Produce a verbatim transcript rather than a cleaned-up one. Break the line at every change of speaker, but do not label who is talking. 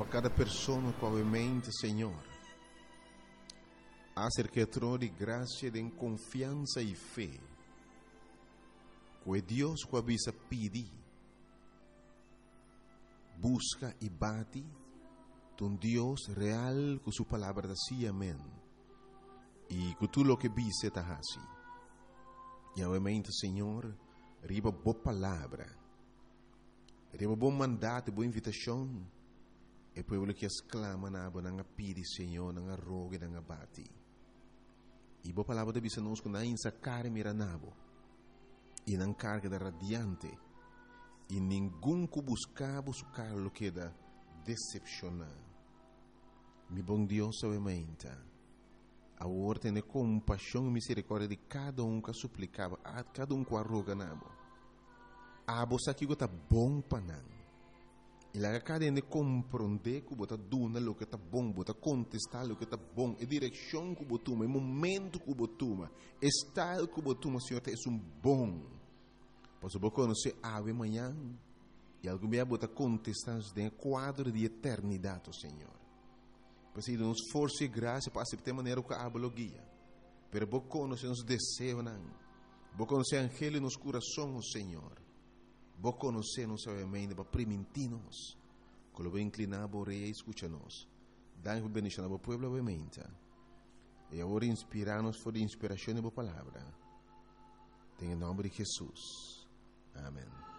cada pessoa com a mente, Senhor. Acerca de graça, de confiança e fé. Que Deus que avisa pedir, busca e bate, um Deus real com sua palavra da si, amém. E com tudo o que vise está assim. E obviamente, Senhor, riba boa palavra, riba bom mandato, boa invitação, e povo que exclama na boa nanga pedi, Senhor, nanga rogue, nanga bate. E boa palavra da bisa nos com na insa care mira nabo, e nang carga da radiante, e ninguém que buscava su carlo que da decepcionar. Mi bom Deus, obviamente, a ordem de compaixão e misericórdia de cada um que suplicava, a cada um que arroga nabo. A bolsa que está bom para não. E lá cada um de compreender que bota duna o que está bom, bota contestar o que está bom, e direção que botuma, e momento que botuma, estado que botuma, Senhor, é um bom. Pois eu vou conhecer ave amanhã, e algum dia bota contestar de quadro de eternidade, Senhor. Pois aí nos força e graça para aceitar maneira que a guia. Pero vou conhecer nos desejos, não. Vou conhecer angelo nos corações, Senhor. Vou conhecer nos obviamente para permitir-nos. Quando vou inclinar a rei e escutar-nos. Dá-nos bendição ao povo, obviamente. E agora inspirar-nos for de inspiração da palavra. Em nome de Jesus. Amém.